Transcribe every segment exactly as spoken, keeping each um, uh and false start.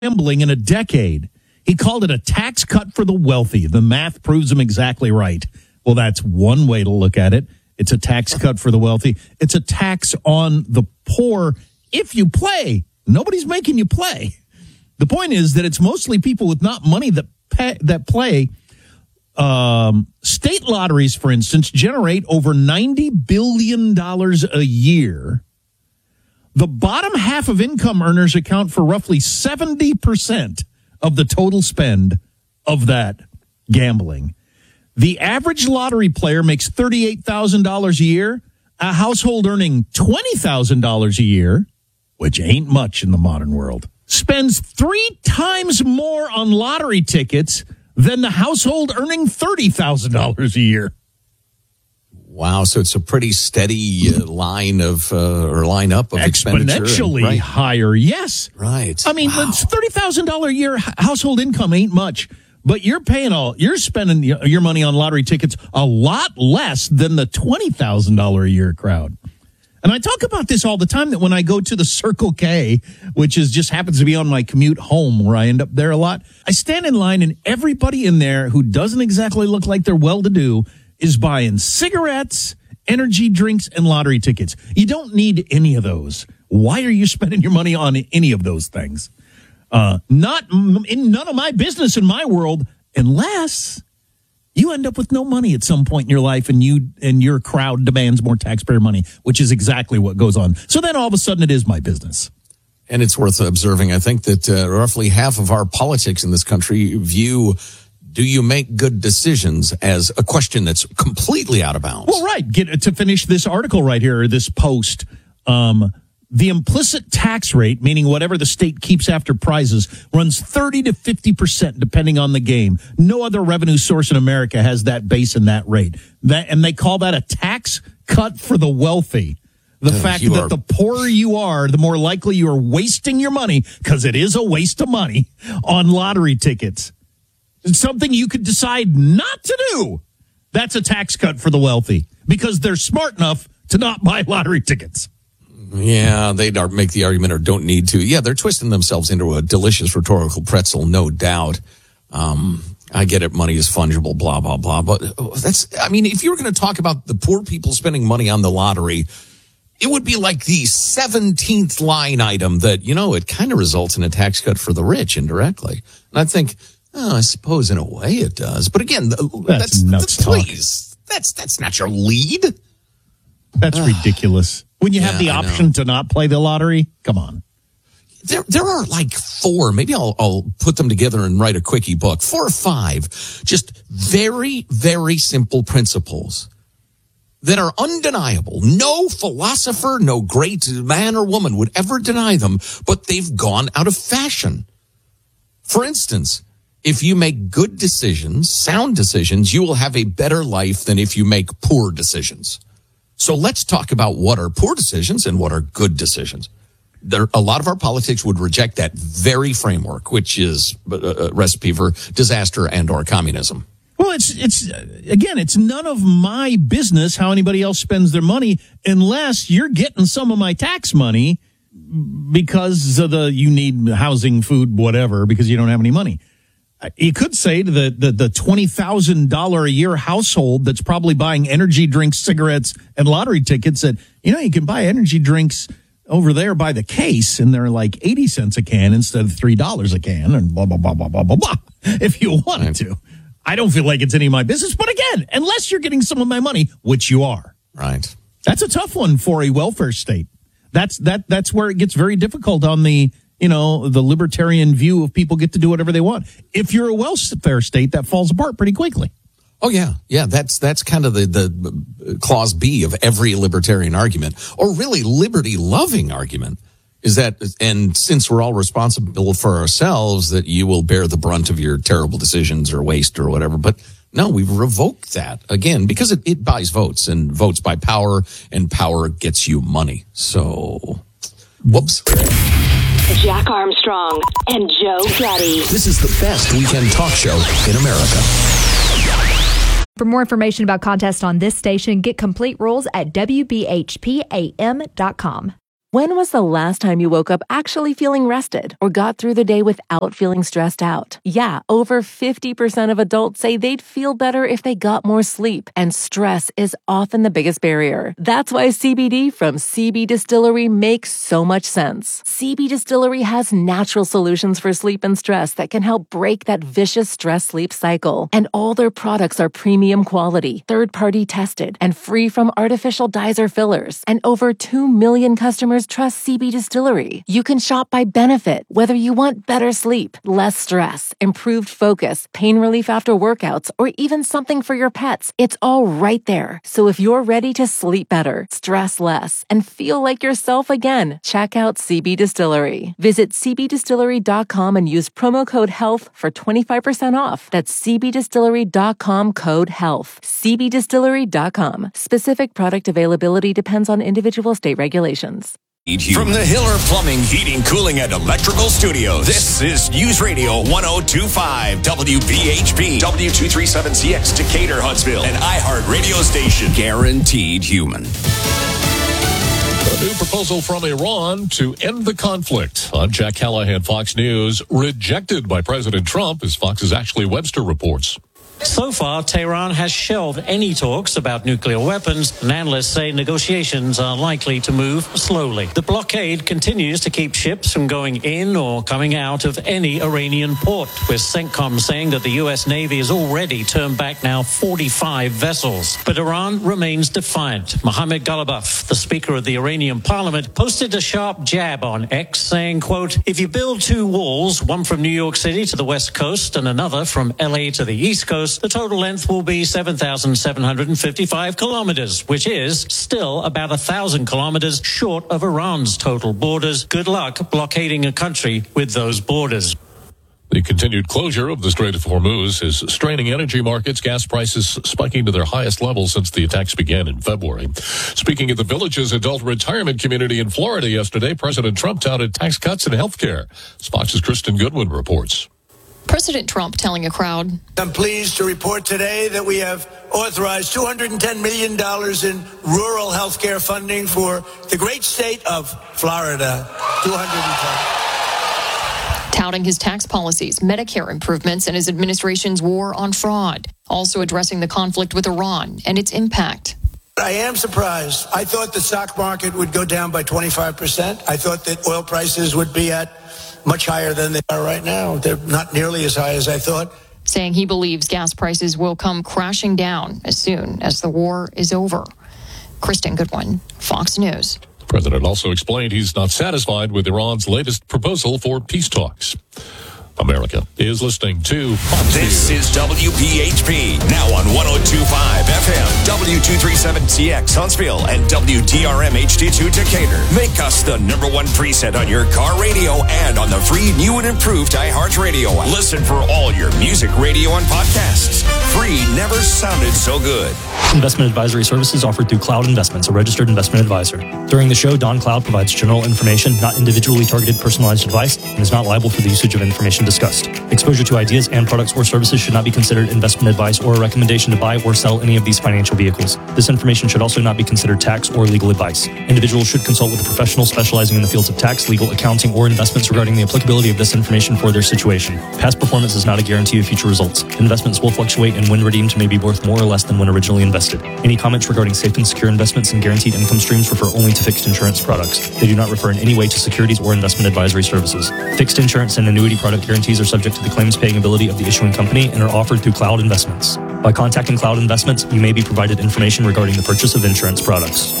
gambling in a decade. He called it a tax cut for the wealthy. The math proves him exactly right. Well, that's one way to look at it. It's a tax cut for the wealthy. It's a tax on the poor if you play. Nobody's making you play. The point is that it's mostly people with not money that pay, that play. Um, state lotteries, for instance, generate over ninety billion dollars a year. The bottom half of income earners account for roughly seventy percent of the total spend of that gambling. The average lottery player makes thirty-eight thousand dollars a year. A household earning twenty thousand dollars a year, which ain't much in the modern world, spends three times more on lottery tickets than the household earning thirty thousand dollars a year. Wow, so it's a pretty steady uh, line of, uh, or line up of exponentially and, right. higher, yes. Right. I mean, wow. it's thirty thousand dollars a year household income ain't much, but you're paying all, you're spending your money on lottery tickets a lot less than the twenty thousand dollars a year crowd. And I talk about this all the time, that when I go to the Circle K, which is just happens to be on my commute home where I end up there a lot, I stand in line and everybody in there who doesn't exactly look like they're well-to-do is buying cigarettes, energy drinks, and lottery tickets. You don't need any of those. Why are you spending your money on any of those things? Uh, not in none of my business in my world, unless you end up with no money at some point in your life and you and your crowd demands more taxpayer money, which is exactly what goes on. So then all of a sudden it is my business. And it's worth observing, I think, that uh, roughly half of our politics in this country view, do you make good decisions, as a question that's completely out of bounds. Well, right. Get to finish this article right here, or this post. Um, the implicit tax rate, meaning whatever the state keeps after prizes, runs thirty to fifty percent depending on the game. No other revenue source in America has that base and that rate. That, and they call that a tax cut for the wealthy. The uh, fact that are... the poorer you are, the more likely you are wasting your money, because it is a waste of money, on lottery tickets. It's something you could decide not to do. That's a tax cut for the wealthy, because they're smart enough to not buy lottery tickets. Yeah, they make the argument, or don't need to. Yeah, they're twisting themselves into a delicious rhetorical pretzel, no doubt. Um, I get it, money is fungible, blah, blah, blah. But that's, I mean, if you were going to talk about the poor people spending money on the lottery, it would be like the seventeenth line item that, you know, it kind of results in a tax cut for the rich indirectly. And I think, oh, I suppose in a way it does. But again, that's, that's nuts that's, please, that's, that's not your lead. That's ridiculous. When you yeah, have the option to not play the lottery, come on. There, there are like four, maybe I'll, I'll put them together and write a quickie book, four or five, just very, very simple principles that are undeniable. No philosopher, no great man or woman would ever deny them, but they've gone out of fashion. For instance, if you make good decisions, sound decisions, you will have a better life than if you make poor decisions. So let's talk about what are poor decisions and what are good decisions. There, a lot of our politics would reject that very framework, which is a recipe for disaster and or communism. Well, it's, it's again, it's none of my business how anybody else spends their money, unless you're getting some of my tax money because of the, you need housing, food, whatever, because you don't have any money. You could say to the, the, the twenty thousand dollars a year household that's probably buying energy drinks, cigarettes, and lottery tickets that, you know, you can buy energy drinks over there by the case, and they're like eighty cents a can instead of three dollars a can, and blah, blah, blah, blah, blah, blah, blah, if you wanted right. to. I don't feel like it's any of my business, but again, unless you're getting some of my money, which you are. Right. That's a tough one for a welfare state. That's that. That's where it gets very difficult on the, you know, the libertarian view of people get to do whatever they want. If you're a welfare state, that falls apart pretty quickly. Oh, yeah. Yeah, that's that's kind of the, the clause B of every libertarian argument, or really liberty-loving argument, is that, and since we're all responsible for ourselves, that you will bear the brunt of your terrible decisions or waste or whatever. But no, we've revoked that, again, because it, it buys votes, and votes buy power, and power gets you money. So, whoops. Jack Armstrong and Joe Getty. This is the best weekend talk show in America. For more information about contests on this station, get complete rules at W B H P A M dot com. When was the last time you woke up actually feeling rested or got through the day without feeling stressed out? Yeah, over fifty percent of adults say they'd feel better if they got more sleep, and stress is often the biggest barrier. That's why C B D from C B Distillery makes so much sense. C B Distillery has natural solutions for sleep and stress that can help break that vicious stress-sleep cycle. And all their products are premium quality, third-party tested, and free from artificial dyes or fillers. And over two million customers trust C B Distillery. You can shop by benefit, whether you want better sleep, less stress, improved focus, pain relief after workouts, or even something for your pets. It's all right there. So if you're ready to sleep better, stress less, and feel like yourself again, check out C B Distillery. Visit c b distillery dot com and use promo code HEALTH for twenty-five percent off. That's c b distillery dot com code HEALTH. c b distillery dot com. Specific product availability depends on individual state regulations. From the Hiller Plumbing, Heating, Cooling, and Electrical Studios, this is News Radio one oh two point five W B H P, W two thirty-seven C X, Decatur, Huntsville, an iHeart radio station. Guaranteed human. A new proposal from Iran to end the conflict. I'm Jack Callahan, Fox News. Rejected by President Trump, as Fox's Ashley Webster reports. So far, Tehran has shelved any talks about nuclear weapons, and analysts say negotiations are likely to move slowly. The blockade continues to keep ships from going in or coming out of any Iranian port, with CENTCOM saying that the U S Navy has already turned back now forty-five vessels. But Iran remains defiant. Mohammad Ghalibaf, the Speaker of the Iranian Parliament, posted a sharp jab on X, saying, quote, if you build two walls, one from New York City to the west coast and another from L A to the east coast, the total length will be seven thousand seven hundred fifty-five kilometers, which is still about one thousand kilometers short of Iran's total borders. Good luck blockading a country with those borders. The continued closure of the Strait of Hormuz is straining energy markets, gas prices spiking to their highest level since the attacks began in February. Speaking at the Villages Adult Retirement Community in Florida yesterday, President Trump touted tax cuts in health care. Fox's Kristen Goodwin reports. President Trump telling a crowd, I'm pleased to report today that we have authorized two hundred ten million dollars in rural health care funding for the great state of Florida. two hundred ten. Touting his tax policies, Medicare improvements, and his administration's war on fraud. Also addressing the conflict with Iran and its impact. I am surprised. I thought the stock market would go down by twenty-five percent. I thought that oil prices would be at much higher than they are right now. They're not nearly as high as I thought. Saying he believes gas prices will come crashing down as soon as the war is over. Kristen Goodwin, Fox News. The president also explained he's not satisfied with Iran's latest proposal for peace talks. America is listening to Fox This News. is W B H P, now on one oh two point five F M, W two thirty-seven C X Huntsville, and W D R M H D two Decatur. Make us the number one preset on your car radio and on the free new and improved iHeart Radio app. Listen for all your music, radio, and podcasts. Free never sounded so good. Investment advisory services offered through Cloud Investments, a registered investment advisor. During the show, Don Cloud provides general information, not individually targeted personalized advice, and is not liable for the usage of information discussed. Exposure to ideas and products or services should not be considered investment advice or a recommendation to buy or sell any of these financial vehicles. This information should also not be considered tax or legal advice. Individuals should consult with a professional specializing in the fields of tax, legal, accounting, or investments regarding the applicability of this information for their situation. Past performance is not a guarantee of future results. Investments will fluctuate, and when redeemed may be worth more or less than when originally invested. Any comments regarding safe and secure investments and guaranteed income streams refer only to fixed insurance products. They do not refer in any way to securities or investment advisory services. Fixed insurance and annuity product guarantees are subject to the claims paying ability of the issuing company and are offered through Cloud Investments. By contacting Cloud Investments, you may be provided information regarding the purchase of insurance products.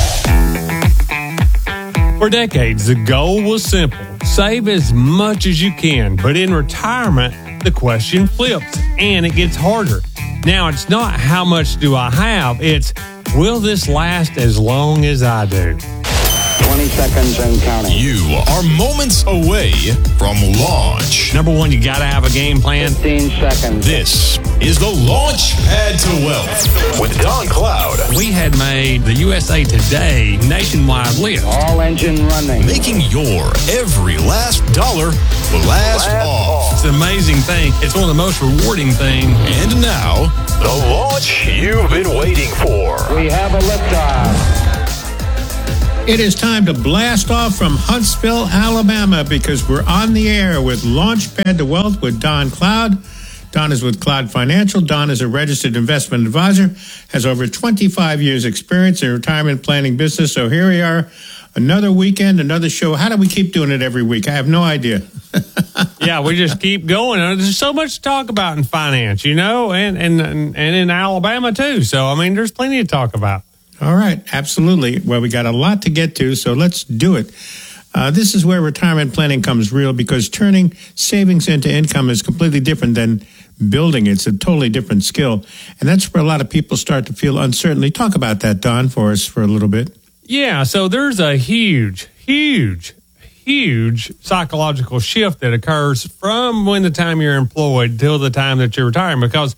For decades, the goal was simple. Save as much as you can. But in retirement, the question flips and it gets harder. Now, it's not how much do I have, it's will this last as long as I do? twenty seconds and counting. You are moments away from launch. Number one, you got to have a game plan. fifteen seconds. This is the Launch Pad to Wealth with Don Cloud. We had made the U S A Today nationwide list. All engine running. Making your every last dollar last, last off. It's an amazing thing. It's one of the most rewarding things. And now, the launch you've been waiting for. We have a liftoff. It is time to blast off from Huntsville, Alabama, because we're on the air with Launchpad to Wealth with Don Cloud. Don is with Cloud Financial. Don is a registered investment advisor, has over twenty-five years experience in retirement planning business. So here we are, another weekend, another show. How do we keep doing it every week? I have no idea. Yeah, we just keep going. There's so much to talk about in finance, you know, and, and, and in Alabama too. So, I mean, there's plenty to talk about. All right, absolutely. Well, we got a lot to get to, so let's do it. Uh, this is where retirement planning comes real, because turning savings into income is completely different than building. It's a totally different skill. And that's where a lot of people start to feel uncertainty. Talk about that, Don, for us for a little bit. Yeah, so there's a huge, huge, huge psychological shift that occurs from when the time you're employed till the time that you're retiring, because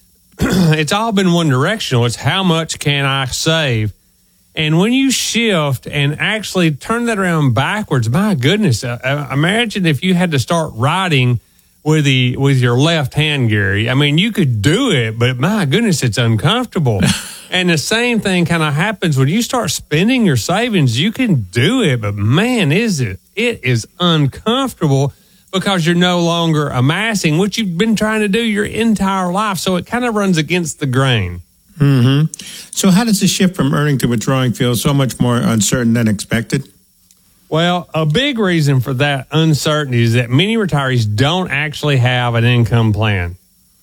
it's all been one directional. It's how much can I save? And when you shift and actually turn that around backwards, my goodness, uh, imagine if you had to start writing with the with your left hand, Gary. I mean, you could do it, but my goodness, it's uncomfortable. And the same thing kind of happens when you start spending your savings. You can do it, but man, is it it is uncomfortable, because you're no longer amassing what you've been trying to do your entire life. So it kind of runs against the grain. Mm-hmm. So how does the shift from earning to withdrawing feel so much more uncertain than expected? Well, a big reason for that uncertainty is that many retirees don't actually have an income plan.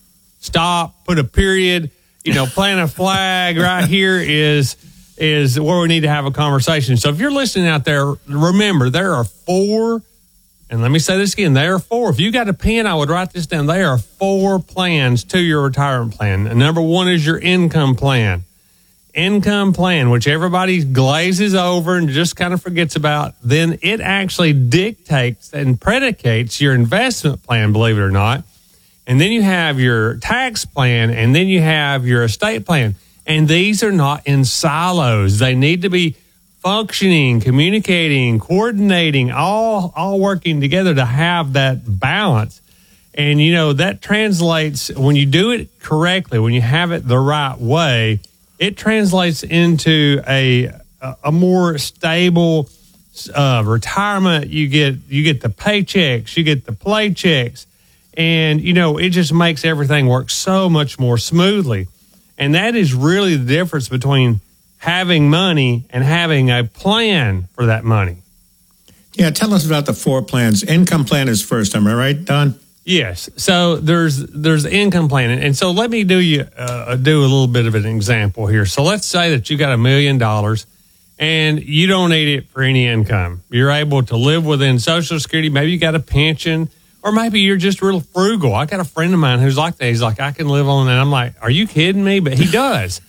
Stop, put a period, you know, plant a flag right here is is where we need to have a conversation. So if you're listening out there, remember, there are four, and let me say this again, there are four. If you got a pen, I would write this down. There are four plans to your retirement plan. And number one is your income plan. Income plan, which everybody glazes over and just kind of forgets about, then it actually dictates and predicates your investment plan, believe it or not. And then you have your tax plan, and then you have your estate plan. And these are not in silos. They need to be functioning, communicating, coordinating, all all working together to have that balance. And, you know, that translates, when you do it correctly, when you have it the right way, it translates into a a more stable uh, retirement. You get you get the paychecks, you get the playchecks, and you know it just makes everything work so much more smoothly. And that is really the difference between having money and having a plan for that money. Yeah, tell us about the four plans. Income plan is first, am I right, Don? Yes. So there's there's income planning, and so let me do you uh, do a little bit of an example here. So let's say that you got a million dollars, and you don't need it for any income. You're able to live within Social Security. Maybe you got a pension, or maybe you're just real frugal. I got a friend of mine who's like that. He's like, I can live on, and I'm like, are you kidding me? But he does.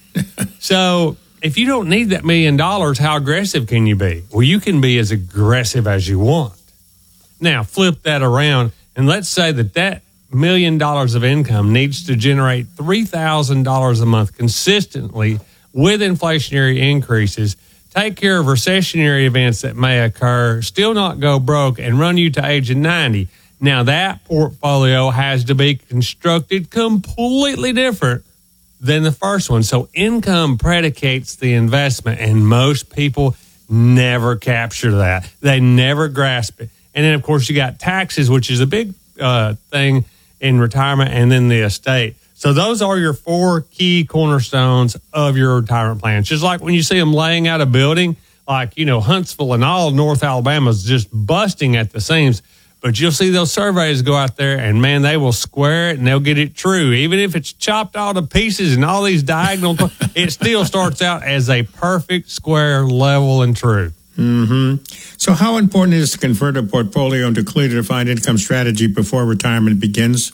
So if you don't need that million dollars, how aggressive can you be? Well, you can be as aggressive as you want. Now flip that around. And let's say that that million dollars of income needs to generate three thousand dollars a month consistently with inflationary increases, take care of recessionary events that may occur, still not go broke, and run you to age of ninety. Now, that portfolio has to be constructed completely different than the first one. So income predicates the investment, and most people never capture that. They never grasp it. And then, of course, you got taxes, which is a big uh, thing in retirement, and then the estate. So those are your four key cornerstones of your retirement plan. It's just like when you see them laying out a building, like, you know, Huntsville and all of North Alabama is just busting at the seams. But you'll see those surveys go out there, and, man, they will square it, and they'll get it true. Even if it's chopped all to pieces and all these diagonal, it still starts out as a perfect square, level, and true. Mm-hmm. So how important is it to convert a portfolio into a clearly defined income strategy before retirement begins?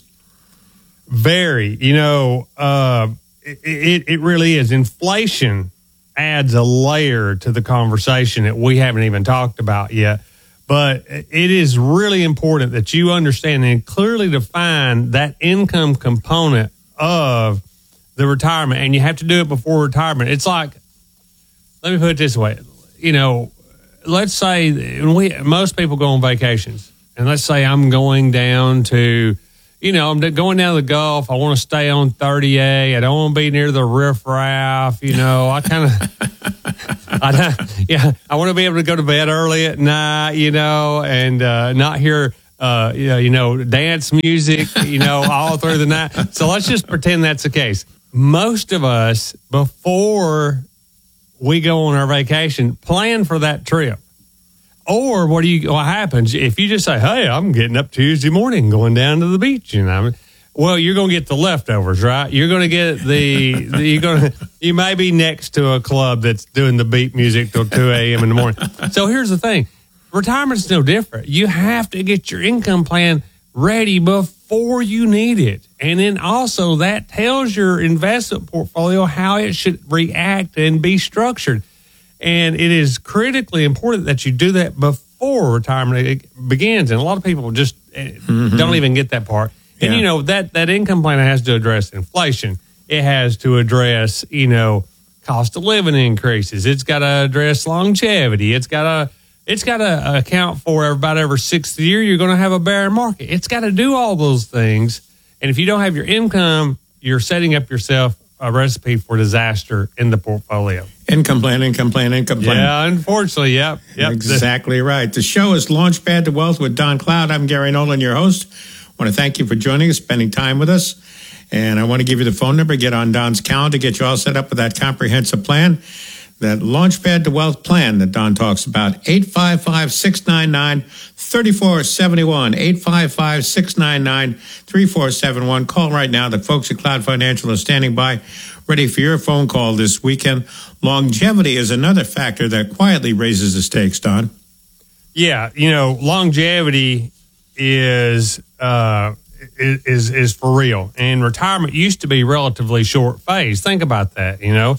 Very. You know, uh, it, it, it really is. Inflation adds a layer to the conversation that we haven't even talked about yet. But it is really important that you understand and clearly define that income component of the retirement, and you have to do it before retirement. It's like, let me put it this way, you know, let's say we most people go on vacations, and let's say I'm going down to, you know, I'm going down to the Gulf. I want to stay on thirty A. I don't want to be near the riffraff. You know, I kind of, I yeah, I want to be able to go to bed early at night. You know, and uh, not hear, uh, you know, you know, dance music. You know, all through the night. So let's just pretend that's the case. Most of us, before we go on our vacation, plan for that trip. Or what do you? What happens if you just say, "Hey, I'm getting up Tuesday morning, going down to the beach," and I'm, well, you're going to get the leftovers, right? You're going to get the, the you're going to you may be next to a club that's doing the beat music till two a.m. in the morning. So here's the thing: retirement's no different. You have to get your income plan ready before you need it, and then also that tells your investment portfolio how it should react and be structured. And it is critically important that you do that before retirement begins. And a lot of people just mm-hmm. don't even get that part. And, yeah. you know, that, that income plan has to address inflation. It has to address, you know, cost of living increases. It's got to address longevity. It's got to it's got to account for about every sixth year you're going to have a bear market. It's got to do all those things. And if you don't have your income, you're setting up yourself a recipe for disaster in the portfolio. Income plan, income plan, income plan. Yeah, unfortunately, yep. yep. Exactly right. The show is Launchpad to Wealth with Don Cloud. I'm Gary Nolan, your host. I want to thank you for joining us, spending time with us. And I want to give you the phone number. Get on Don's calendar, get you all set up with that comprehensive plan, that Launchpad to Wealth plan that Don talks about. eight five five, six nine nine, three four seven one. eight five five, six nine nine, three four seven one. Call right now. The folks at Cloud Financial are standing by, ready for your phone call this weekend. Longevity is another factor that quietly raises the stakes, Don. Yeah, you know, longevity is uh, is is for real. And retirement used to be relatively short phase. Think about that, you know.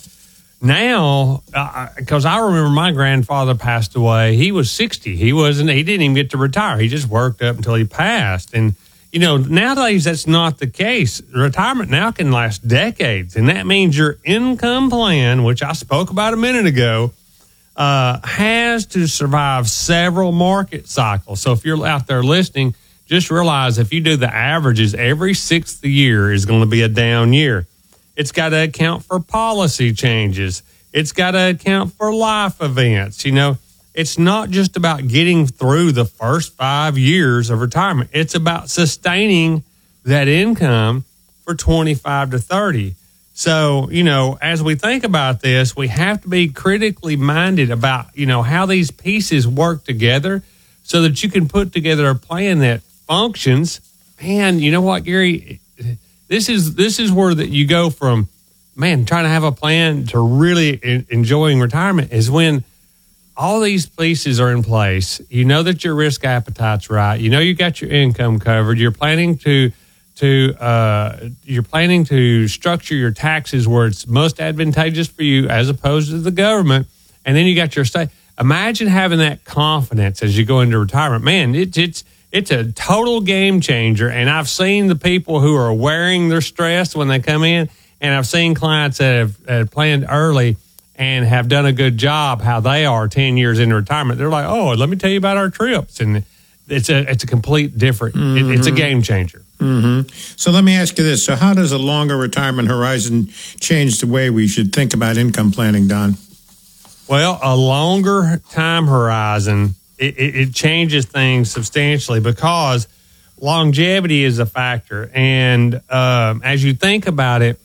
Now, because uh, I remember my grandfather passed away. He was sixty. He wasn't. He didn't even get to retire. He just worked up until he passed. And you know, nowadays that's not the case. Retirement now can last decades, and that means your income plan, which I spoke about a minute ago, uh, has to survive several market cycles. So if you're out there listening, just realize if you do the averages, every sixth year is going to be a down year. It's got to account for policy changes. It's got to account for life events. You know, it's not just about getting through the first five years of retirement. It's about sustaining that income for twenty-five to thirty. So, you know, as we think about this, we have to be critically minded about, you know, how these pieces work together so that you can put together a plan that functions. And you know what, Gary? This is this is where that you go from, man, trying to have a plan to really in, enjoying retirement is when all these pieces are in place. You know that your risk appetite's right. You know you got your income covered. You're planning to to uh, you're planning to structure your taxes where it's most advantageous for you as opposed to the government. And then you got your state. Imagine having that confidence as you go into retirement. Man, it, it's It's a total game changer, and I've seen the people who are wearing their stress when they come in, and I've seen clients that have, have planned early and have done a good job how they are ten years into retirement. They're like, oh, let me tell you about our trips, and it's a it's a complete different, mm-hmm. it, it's a game changer. Mm-hmm. So let me ask you this. So how does a longer retirement horizon change the way we should think about income planning, Don? Well, a longer time horizon, It, it, it changes things substantially because longevity is a factor. And um, as you think about it,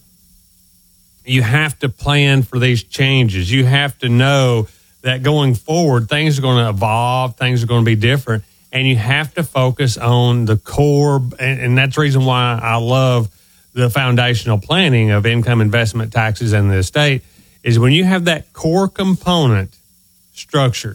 you have to plan for these changes. You have to know that going forward, things are going to evolve, things are going to be different, and you have to focus on the core. And, and that's the reason why I love the foundational planning of income, investment, taxes, and the estate, is when you have that core component structured,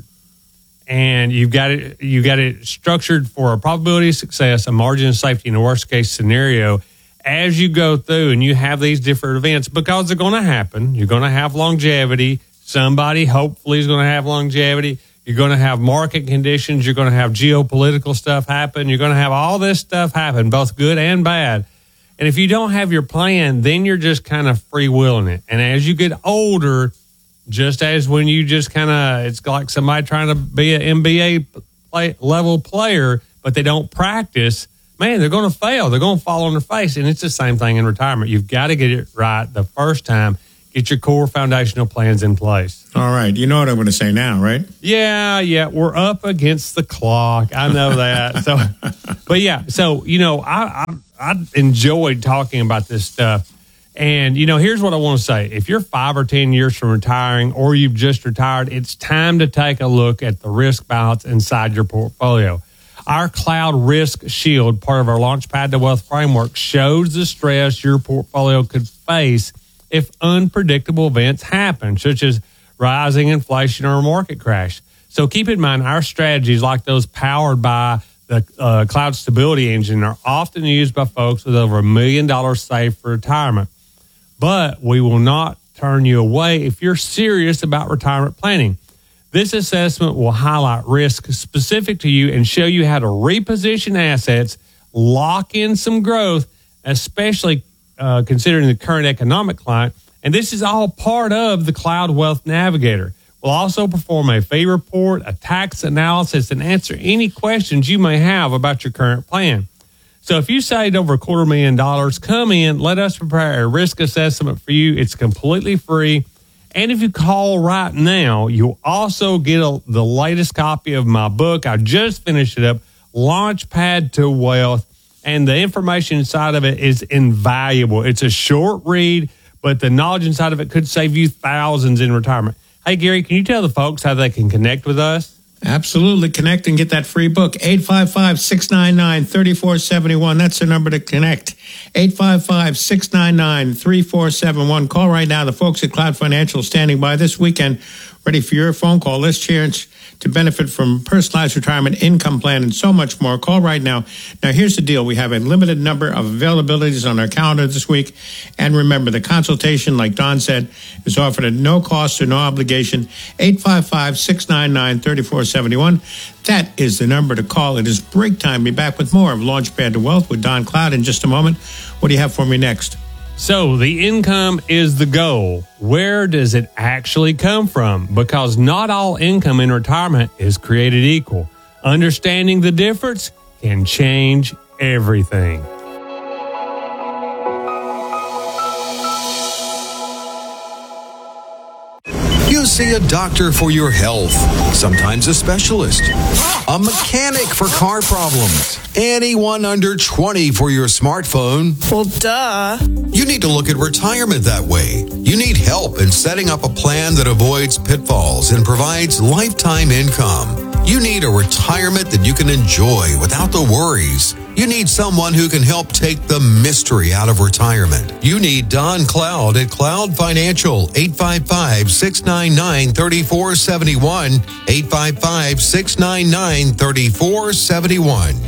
and you've got it, you got it structured for a probability of success, a margin of safety in the worst case scenario. As you go through and you have these different events, because they're going to happen, you're going to have longevity. Somebody hopefully is going to have longevity. You're going to have market conditions. You're going to have geopolitical stuff happen. You're going to have all this stuff happen, both good and bad. And if you don't have your plan, then you're just kind of freewheeling it. And as you get older, just as when you just kind of, it's like somebody trying to be an N B A play, level player, but they don't practice, man, they're going to fail. They're going to fall on their face. And it's the same thing in retirement. You've got to get it right the first time. Get your core foundational plans in place. All right. You know what I'm going to say now, right? Yeah, yeah. We're up against the clock. I know that. So, but yeah. So, you know, I, I, I enjoyed talking about this stuff. And, you know, here's what I want to say. If you're five or ten years from retiring or you've just retired, it's time to take a look at the risk balance inside your portfolio. Our Cloud Risk Shield, part of our Launchpad to Wealth framework, shows the stress your portfolio could face if unpredictable events happen, such as rising inflation or a market crash. So keep in mind, our strategies, like those powered by the uh, Cloud Stability Engine, are often used by folks with over a million dollars saved for retirement. But we will not turn you away if you're serious about retirement planning. This assessment will highlight risk specific to you and show you how to reposition assets, lock in some growth, especially uh, considering the current economic climate. And this is all part of the Cloud Wealth Navigator. We'll also perform a fee report, a tax analysis, and answer any questions you may have about your current plan. So if you saved over a quarter million dollars, come in, let us prepare a risk assessment for you. It's completely free. And if you call right now, you'll also get a, the latest copy of my book. I just finished it up, Launchpad to Wealth. And the information inside of it is invaluable. It's a short read, but the knowledge inside of it could save you thousands in retirement. Hey, Gary, can you tell the folks how they can connect with us? Absolutely. Connect and get that free book. eight five five, six nine nine, three four seven one. That's the number to connect. eight five five, six nine nine, three four seven one. Call right now. The folks at Cloud Financial standing by this weekend, ready for your phone call. Let's chance to benefit from personalized retirement income plan and so much more. Call right now. Now, here's the deal. We have a limited number of availabilities on our calendar this week. And remember, the consultation, like Don said, is offered at no cost or no obligation. eight five five, six nine nine, three four seven one. That is the number to call. It is break time. Be back with more of Launchpad to Wealth with Don Cloud in just a moment. What do you have for me next? So the income is the goal. Where does it actually come from? Because not all income in retirement is created equal. Understanding the difference can change everything. You see a doctor for your health, sometimes a specialist, a mechanic for car problems, anyone under twenty for your smartphone. Well, duh. You need to look at retirement that way. You need help in setting up a plan that avoids pitfalls and provides lifetime income. You need a retirement that you can enjoy without the worries. You need someone who can help take the mystery out of retirement. You need Don Cloud at Cloud Financial, eight five five, six nine nine, three four seven one, eight five five, six nine nine, three four seven one.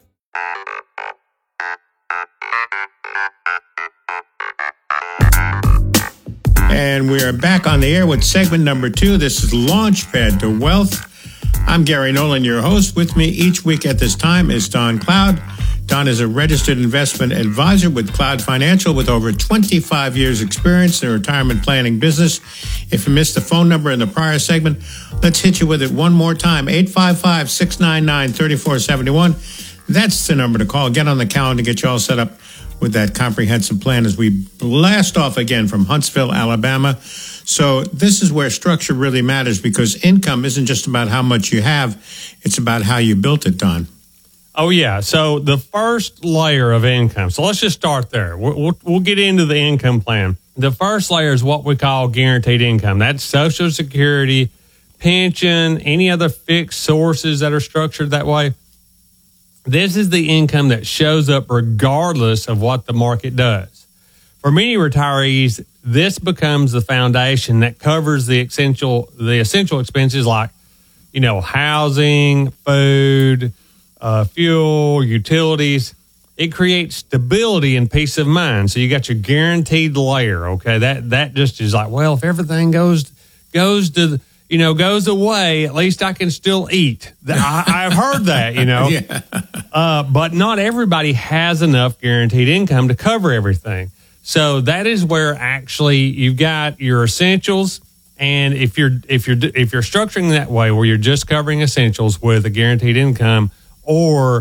And we are back on the air with segment number two. This is Launchpad to Wealth. I'm Gary Nolan, your host. With me each week at this time is Don Cloud. Don is a registered investment advisor with Cloud Financial with over twenty-five years experience in the retirement planning business. If you missed the phone number in the prior segment, let's hit you with it one more time. eight five five, six nine nine, three four seven one. That's the number to call. Get on the calendar, get you all set up with that comprehensive plan as we blast off again from Huntsville, Alabama. So this is where structure really matters, because income isn't just about how much you have. It's about how you built it, Don. Oh, yeah. So the first layer of income. So let's just start there. We'll, we'll, we'll get into the income plan. The first layer is what we call guaranteed income. That's Social Security, pension, any other fixed sources that are structured that way. This is the income that shows up regardless of what the market does. For many retirees, this becomes the foundation that covers the essential, the essential expenses like, you know, housing, food, uh, fuel, utilities. It creates stability and peace of mind. So you got your guaranteed layer. Okay, that that just is like, well, if everything goes goes to you know goes away, at least I can still eat. I, I've heard that, you know. Yeah. Uh, but not everybody has enough guaranteed income to cover everything. So that is where actually you've got your essentials, and if you're if you're if you're structuring that way, where you're just covering essentials with a guaranteed income, or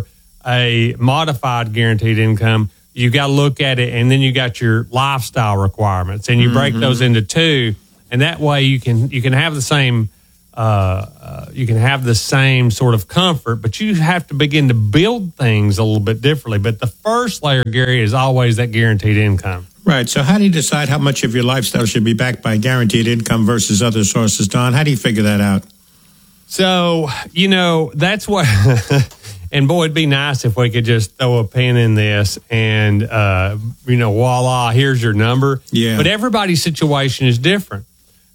a modified guaranteed income, you got to look at it, and then you got your lifestyle requirements, and you mm-hmm. break those into two, and that way you can you can have the same uh, uh, you can have the same sort of comfort, but you have to begin to build things a little bit differently. But the first layer, Gary, is always that guaranteed income. Right. So how do you decide how much of your lifestyle should be backed by guaranteed income versus other sources, Don? How do you figure that out? So, you know, that's what, and boy, it'd be nice if we could just throw a pin in this and, uh, you know, voila, here's your number. Yeah. But everybody's situation is different.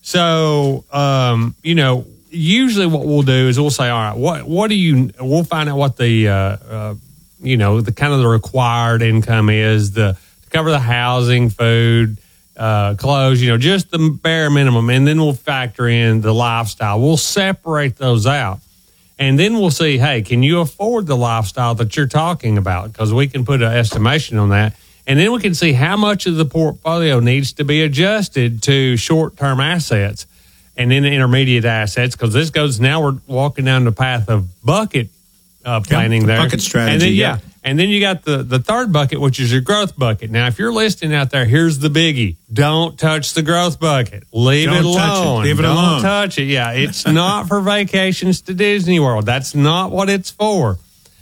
So, um, you know, usually what we'll do is we'll say, all right, what, what do you, we'll find out what the, uh, uh, you know, the kind of the required income is, the, to cover the housing, food, Uh, clothes, you know, just the bare minimum, and then we'll factor in the lifestyle. We'll separate those out, and then we'll see, hey, can you afford the lifestyle that you're talking about? Because we can put an estimation on that, and then we can see how much of the portfolio needs to be adjusted to short-term assets and then intermediate assets, because this goes, now we're walking down the path of bucket uh, planning yep, the there. Bucket strategy. And then, yeah. yeah. And then you got the, the third bucket, which is your growth bucket. Now, if you're listening out there, here's the biggie. Don't touch the growth bucket. Leave Don't it alone. touch it. Leave it Don't alone. touch it. Yeah, it's not for vacations to Disney World. That's not what it's for.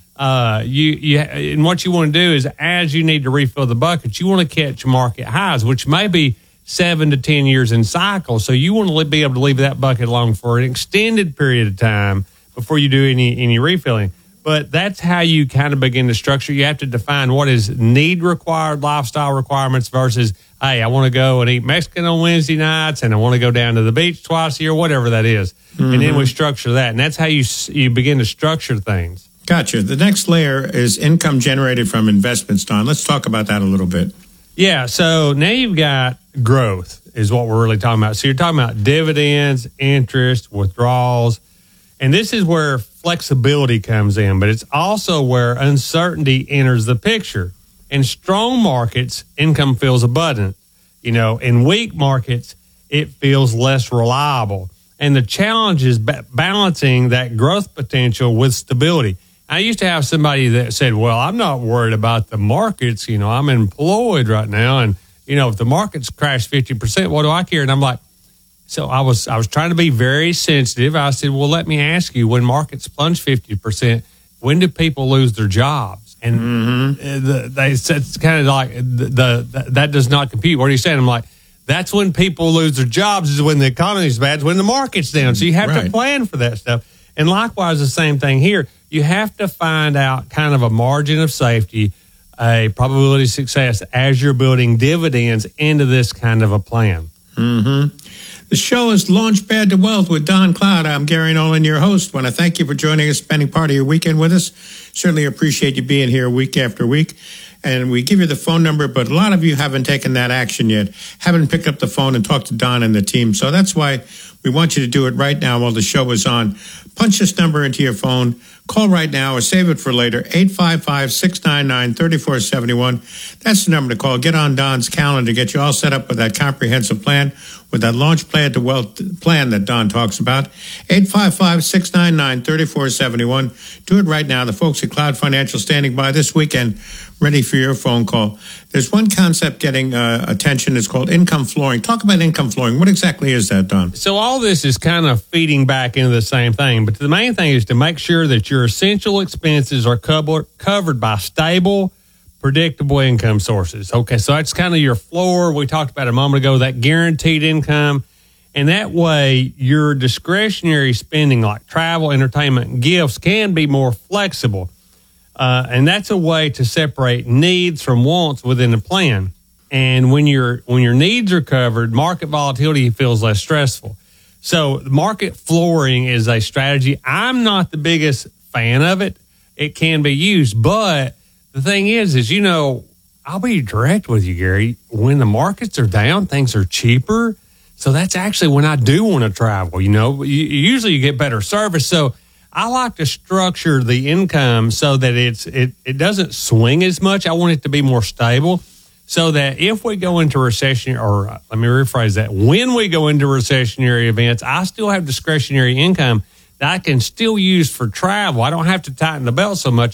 Uh, you, you, and what you want to do is, as you need to refill the bucket, you want to catch market highs, which may be seven to ten years in cycle. So you want to be able to leave that bucket alone for an extended period of time before you do any, any refilling. But that's how you kind of begin to structure. You have to define what is need required lifestyle requirements versus, hey, I want to go and eat Mexican on Wednesday nights and I want to go down to the beach twice a year, whatever that is. Mm-hmm. And then we structure that. And that's how you you begin to structure things. Gotcha. The next layer is income generated from investments, Don. Let's talk about that a little bit. Yeah. So now you've got growth is what we're really talking about. So you're talking about dividends, interest, withdrawals. And this is where flexibility comes in, but it's also where uncertainty enters the picture. In strong markets, income feels abundant. You know, in weak markets, it feels less reliable. And the challenge is ba- balancing that growth potential with stability. I used to have somebody that said, well, I'm not worried about the markets. You know, I'm employed right now. And, you know, if the markets crash fifty percent, what do I care? And I'm like, So I was I was trying to be very sensitive. I said, well, let me ask you, when markets plunge fifty percent, when do people lose their jobs? And mm-hmm. the, they said, it's kind of like, the, the that does not compute. What are you saying? I'm like, that's when people lose their jobs, is when the economy is bad, is when the market's down. So you have right. to plan for that stuff. And likewise, the same thing here. You have to find out kind of a margin of safety, a probability of success as you're building dividends into this kind of a plan. Mm-hmm. The show is Launchpad to Wealth with Don Cloud. I'm Gary Nolan, your host. Want to thank you for joining us, spending part of your weekend with us. Certainly appreciate you being here week after week. And we give you the phone number, but a lot of you haven't taken that action yet, haven't picked up the phone and talked to Don and the team. So that's why we want you to do it right now while the show is on. Punch this number into your phone. Call right now or save it for later, eight five five, six nine nine, three four seven one. That's the number to call. Get on Don's calendar, get you all set up with that comprehensive plan, with that launch plan to wealth plan that Don talks about. eight five five, six nine nine, three four seven one. Do it right now. The folks at Cloud Financial standing by this weekend, ready for your phone call. There's one concept getting uh, attention. It's called income flooring. Talk about income flooring. What exactly is that, Don? So all this is kind of feeding back into the same thing. But the main thing is to make sure that your essential expenses are covered covered by stable, predictable income sources. Okay, so that's kind of your floor. We talked about a moment ago, that guaranteed income. And that way, your discretionary spending like travel, entertainment, and gifts can be more flexible. Uh, and that's a way to separate needs from wants within the plan. And when your when your needs are covered, market volatility feels less stressful. So market flooring is a strategy. I'm not the biggest fan of it. It can be used, but the thing is, is, you know, I'll be direct with you, Gary. When the markets are down, things are cheaper. So that's actually when I do want to travel. You know, you, usually you get better service. So I like to structure the income so that it's it, it doesn't swing as much. I want it to be more stable so that if we go into recession, or uh, let me rephrase that, when we go into recessionary events, I still have discretionary income that I can still use for travel. I don't have to tighten the belt so much.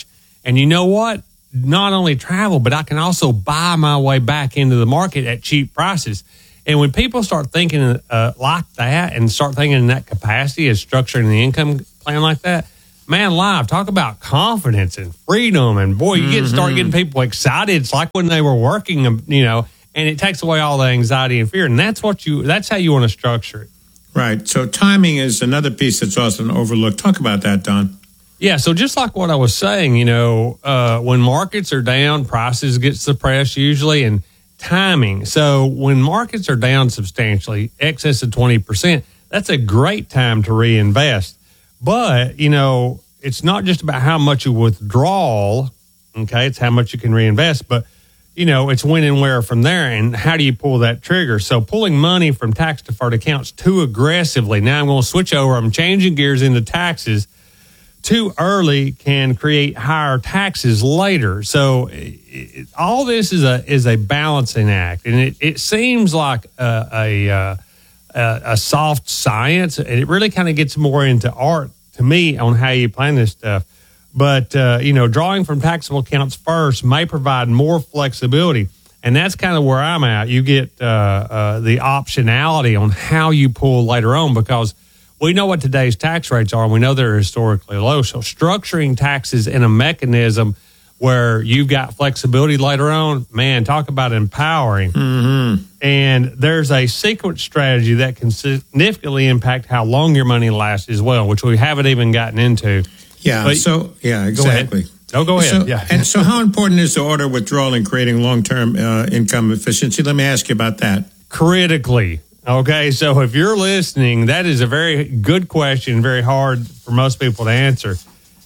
And you know what? Not only travel, but I can also buy my way back into the market at cheap prices. And when people start thinking uh, like that and start thinking in that capacity as structuring the income plan like that, man, live, talk about confidence and freedom. And boy, you get to start getting people excited. It's like when they were working, you know, and it takes away all the anxiety and fear. And that's what you, that's how you want to structure it. Right. So timing is another piece that's often overlooked. Talk about that, Don. Yeah. So just like what I was saying, you know, uh, when markets are down, prices get suppressed usually, and timing. So when markets are down substantially, excess of twenty percent, that's a great time to reinvest. But, you know, it's not just about how much you withdraw. Okay. It's how much you can reinvest, but you know, it's when and where from there, and how do you pull that trigger? So pulling money from tax deferred accounts too aggressively. Now I'm going to switch over. I'm changing gears into taxes. Too early can create higher taxes later. So it, all this is a is a balancing act, and it, it seems like a, a, a, a soft science, and it really kind of gets more into art to me on how you plan this stuff. But, uh, you know, drawing from taxable accounts first may provide more flexibility. And that's kind of where I'm at. You get uh, uh, the optionality on how you pull later on, because we know what today's tax rates are, and we know they're historically low. So structuring taxes in a mechanism where you've got flexibility later on, man, talk about empowering. Mm-hmm. And there's a sequence strategy that can significantly impact how long your money lasts as well, which we haven't even gotten into. Yeah. But, so, yeah, go exactly. ahead. Oh, go ahead. So, yeah. And so how important is the order withdrawal in creating long-term uh, income efficiency? Let me ask you about that. Critically. Okay. So if you're listening, that is a very good question, very hard for most people to answer.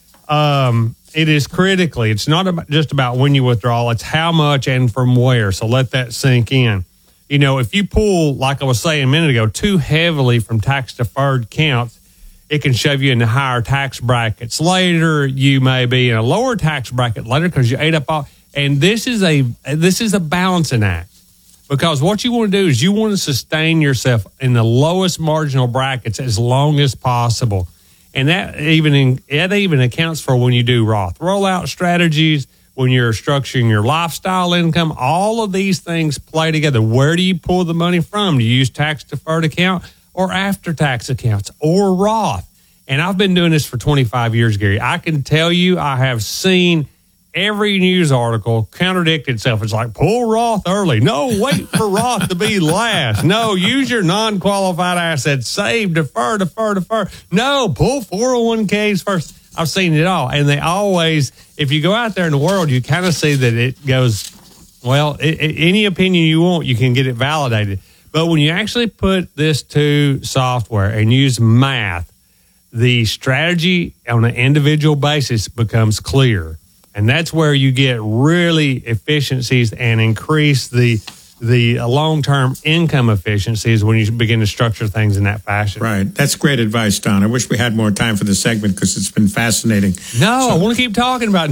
Um, it is critically. It's not about, just about when you withdraw. It's how much and from where. So let that sink in. You know, if you pull, like I was saying a minute ago, too heavily from tax-deferred accounts, it can shove you into higher tax brackets later. You may be in a lower tax bracket later because you ate up all. And this is a this is a balancing act, because what you want to do is you want to sustain yourself in the lowest marginal brackets as long as possible. And that even in, that even accounts for when you do Roth rollout strategies, when you're structuring your lifestyle income. All of these things play together. Where do you pull the money from? Do you use tax deferred account or after tax accounts or Roth? And I've been doing this for twenty-five years, Gary. I can tell you I have seen every news article contradict itself. It's like, pull Roth early. No, wait for Roth to be last. No, use your non-qualified assets. Save, defer, defer, defer. No, pull four oh one k's first. I've seen it all. And they always, if you go out there in the world, you kind of see that it goes, well, it, it, any opinion you want, you can get it validated. But when you actually put this to software and use math, the strategy on an individual basis becomes clear. And that's where you get really efficiencies and increase the the long-term income efficiencies when you begin to structure things in that fashion. Right. That's great advice, Don. I wish we had more time for this segment because it's been fascinating. No, so, I want to keep talking about it.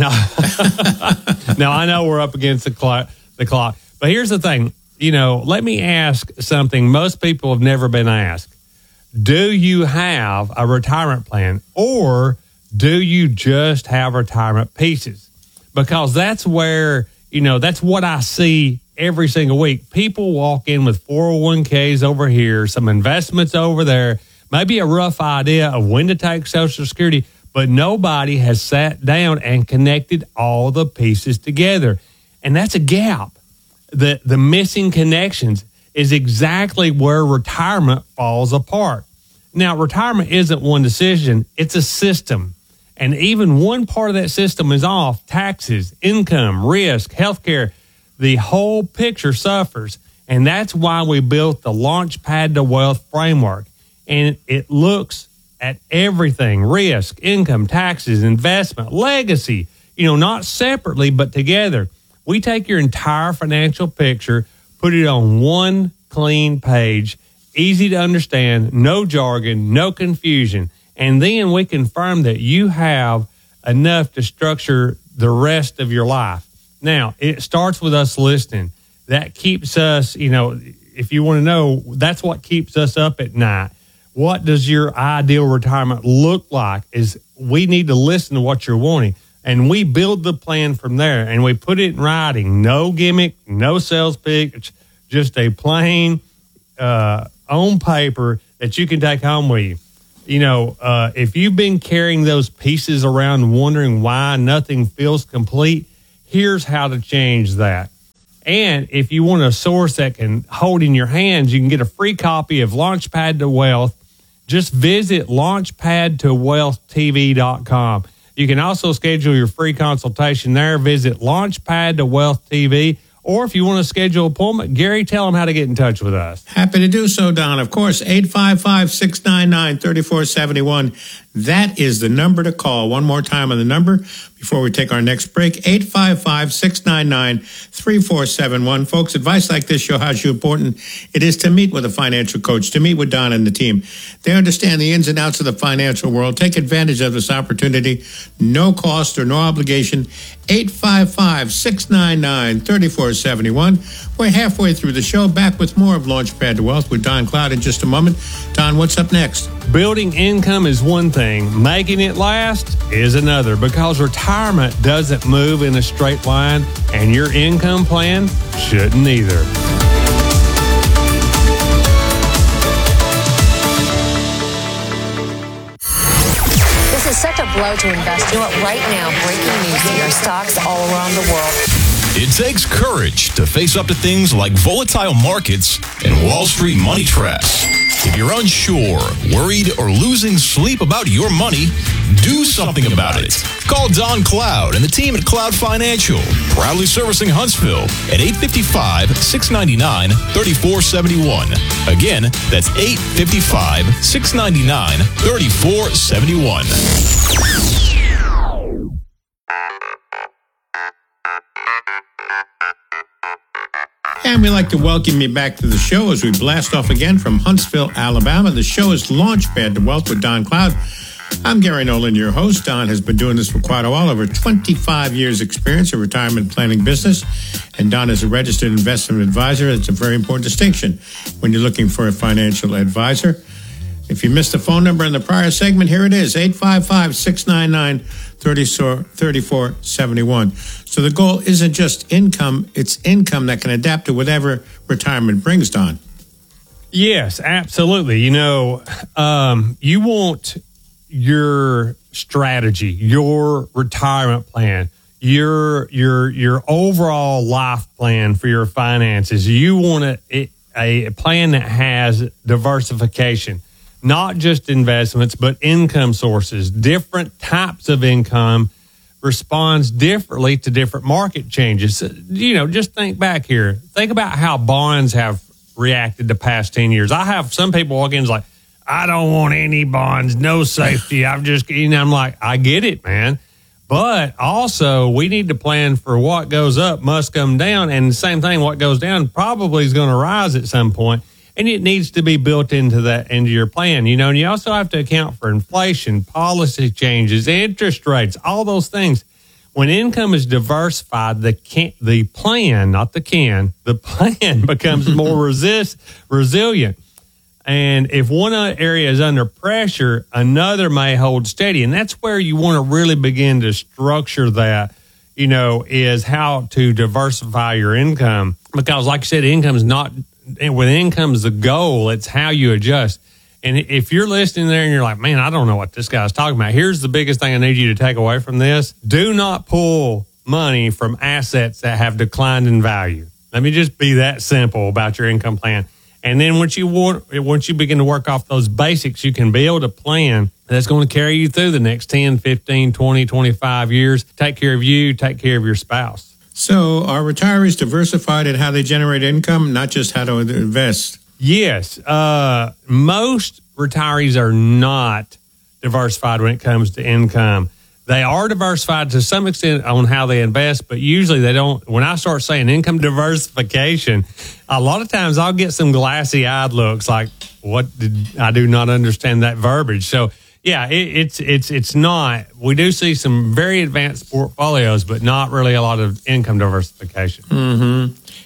No. No, I know we're up against the clock, the clock. But here's the thing. You know, let me ask something most people have never been asked. Do you have a retirement plan, or do you just have retirement pieces? Because that's where, you know, that's what I see every single week. People walk in with four oh one k's over here, some investments over there, maybe a rough idea of when to take Social Security, but nobody has sat down and connected all the pieces together. And that's a gap. The, the missing connections is exactly where retirement falls apart. Now, retirement isn't one decision, it's a system. And even one part of that system is off: taxes, income, risk, healthcare. The whole picture suffers. And that's why we built the Launchpad to Wealth framework. And it looks at everything: risk, income, taxes, investment, legacy, you know, not separately, but together. We take your entire financial picture, put it on one clean page, easy to understand, no jargon, no confusion. And then we confirm that you have enough to structure the rest of your life. Now, it starts with us listening. That keeps us, you know, if you want to know, that's what keeps us up at night. What does your ideal retirement look like? Is we need to listen to what you're wanting. And we build the plan from there, and we put it in writing. No gimmick, no sales pitch, just a plain uh, on paper that you can take home with you. You know, uh, if you've been carrying those pieces around wondering why nothing feels complete, here's how to change that. And if you want a source that can hold in your hands, you can get a free copy of Launchpad to Wealth. Just visit launchpad to wealth t v dot com. You can also schedule your free consultation there. Visit Launchpad to Wealth T V. Or if you want to schedule an appointment, Gary, tell them how to get in touch with us. Happy to do so, Don. Of course, eight five five, six nine nine, three four seven one. That is the number to call. One more time on the number before we take our next break. eight five five, six nine nine, three four seven one. Folks, advice like this shows how important it is to meet with a financial coach, to meet with Don and the team. They understand the ins and outs of the financial world. Take advantage of this opportunity. No cost or no obligation. eight five five, six nine nine, three four seven one. We're halfway through the show. Back with more of Launchpad to Wealth with Don Cloud in just a moment. Don, what's up next? Building income is one thing. Making it last is another, because retirement doesn't move in a straight line, and your income plan shouldn't either. This is such a blow to investors. You know what? Right now, breaking news here, stocks all around the world. It takes courage to face up to things like volatile markets and Wall Street money traps. If you're unsure, worried, or losing sleep about your money, do something about it. Call Don Cloud and the team at Cloud Financial, proudly servicing Huntsville at eight five five, six nine nine, three four seven one. Again, that's eight five five, six nine nine, three four seven one. And we'd like to welcome you back to the show as we blast off again from Huntsville, Alabama. The show is Launchpad to Wealth with Don Cloud. I'm Gary Nolan, your host. Don has been doing this for quite a while, over twenty-five years experience in retirement planning business. And Don is a registered investment advisor. It's a very important distinction when you're looking for a financial advisor. If you missed the phone number in the prior segment, here it is, eight five five, six nine nine, three four seven one. So the goal isn't just income, it's income that can adapt to whatever retirement brings, Don. Yes, absolutely. You know, um, you want your strategy, your retirement plan, your your your overall life plan for your finances. You want a, a plan that has diversification. Not just investments, but income sources. Different types of income responds differently to different market changes. You know, just think back here. Think about how bonds have reacted the past ten years. I have some people walk in and like, I don't want any bonds, no safety. I'm just, you know, I'm like, I get it, man. But also, we need to plan for what goes up must come down. And the same thing, what goes down probably is going to rise at some point. And it needs to be built into that, into your plan, you know, and you also have to account for inflation, policy changes, interest rates, all those things. When income is diversified, the can, the plan, not the can, the plan becomes more resist, resilient. And if one area is under pressure, another may hold steady. And that's where you want to really begin to structure that, you know, is how to diversify your income. Because like I said, income is not... And with income is the goal, it's how you adjust. And if you're listening there and you're like, man, I don't know what this guy's talking about. Here's the biggest thing I need you to take away from this. Do not pull money from assets that have declined in value. Let me just be that simple about your income plan. And then once you want, once you begin to work off those basics, you can build a plan that's going to carry you through the next ten, fifteen, twenty, twenty-five years. Take care of you, take care of your spouse. So are retirees diversified in how they generate income, not just how to invest? Yes. Uh, most retirees are not diversified when it comes to income. They are diversified to some extent on how they invest, but usually they don't. When I start saying income diversification, a lot of times I'll get some glassy-eyed looks like, what did I do not understand that verbiage? So, yeah, it, it's it's it's not. We do see some very advanced portfolios, but not really a lot of income diversification. Mm-hmm.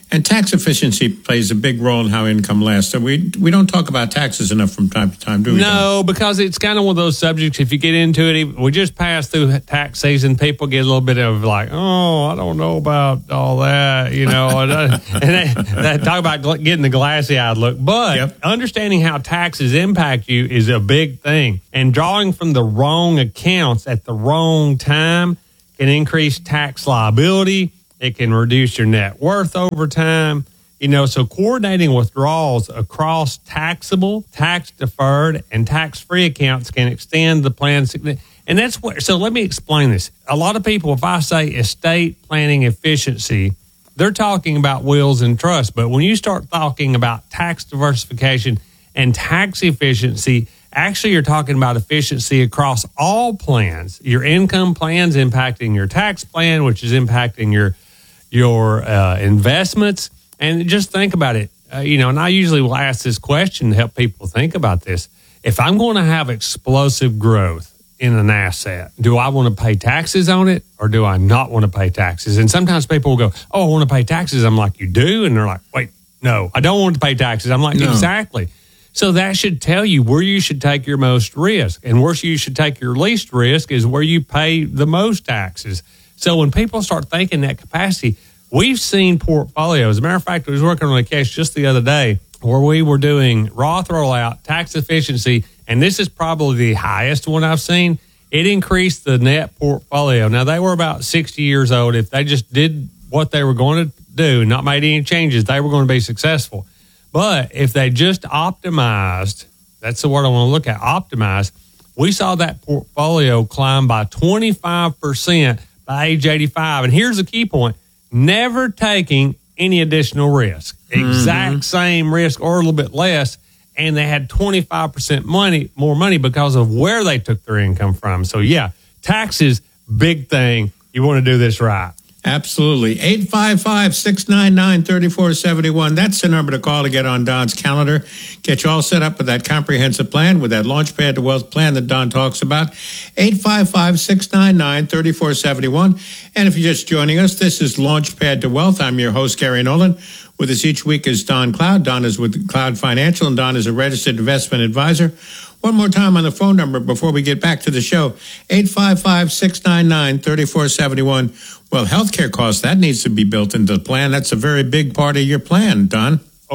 And tax efficiency plays a big role in how income lasts. So we we don't talk about taxes enough from time to time, do we? No, because it's kind of one of those subjects. If you get into it, we just passed through tax season. People get a little bit of like, oh, I don't know about all that, you know. and they, they talk about getting the glassy-eyed look. But yep. understanding how taxes impact you is a big thing. And drawing from the wrong accounts at the wrong time can increase tax liability. It can reduce your net worth over time. You know, so coordinating withdrawals across taxable, tax-deferred, and tax-free accounts can extend the plan. And that's what, so let me explain this. A lot of people, if I say estate planning efficiency, they're talking about wills and trusts. But when you start talking about tax diversification and tax efficiency, actually you're talking about efficiency across all plans. Your income plan's impacting your tax plan, which is impacting your your uh, investments. And just think about it, uh, you know, and I usually will ask this question to help people think about this. If I'm going to have explosive growth in an asset, do I want to pay taxes on it or do I not want to pay taxes? And sometimes people will go, oh, I want to pay taxes. I'm like, you do? And they're like, wait, no, I don't want to pay taxes. I'm like, no. Exactly. So that should tell you where you should take your most risk. And where you should take your least risk is where you pay the most taxes. So when people start thinking that capacity, we've seen portfolios. As a matter of fact, I was working on a case just the other day where we were doing Roth rollout, tax efficiency, and this is probably the highest one I've seen. It increased the net portfolio. Now, they were about sixty years old. If they just did what they were going to do, not made any changes, they were going to be successful. But if they just optimized, that's the word I want to look at, optimized, we saw that portfolio climb by twenty-five percent by age eighty-five. And here's the key point. Never taking any additional risk. Exact mm-hmm. same risk or a little bit less. And they had twenty-five percent money, more money because of where they took their income from. So, yeah, taxes, big thing. You want to do this right. Absolutely. eight five five, six nine nine, three four seven one. That's the number to call to get on Don's calendar. Get you all set up with that comprehensive plan, with that Launchpad to Wealth plan that Don talks about. eight five five, six nine nine, three four seven one. And if you're just joining us, this is Launchpad to Wealth. I'm your host, Gary Nolan. With us each week is Don Cloud. Don is with Cloud Financial, and Don is a registered investment advisor. One more time on the phone number before we get back to the show, eight five five, six nine nine, three four seven one. Well, healthcare costs, that needs to be built into the plan. That's a very big part of your plan, Don.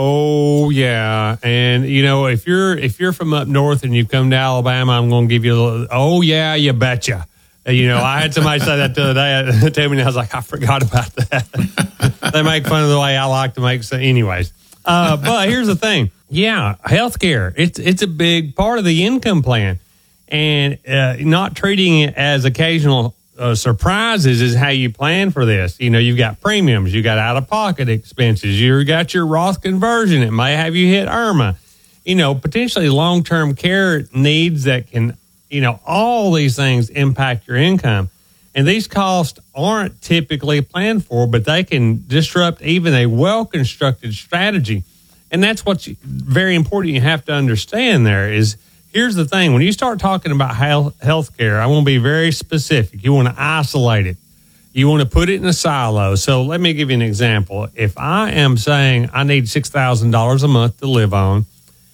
Oh, yeah. And, you know, if you're if you're from up north and you've come to Alabama, I'm going to give you a little, oh, yeah, you betcha. You know, I had somebody say that the other day. Tell me, and I was like, I forgot about that. They make fun of the way I like to make sense. Anyways, uh, but here's the thing. Yeah, healthcare, it's it's a big part of the income plan. And uh, not treating it as occasional uh, surprises is how you plan for this. You know, you've got premiums, you got out-of-pocket expenses, you got your Roth conversion. It may have you hit IRMA. You know, potentially long-term care needs that can, you know, all these things impact your income. And these costs aren't typically planned for, but they can disrupt even a well-constructed strategy. And that's what's very important you have to understand there is, here's the thing. When you start talking about health care, I want to be very specific. You want to isolate it. You want to put it in a silo. So let me give you an example. If I am saying I need six thousand dollars a month to live on,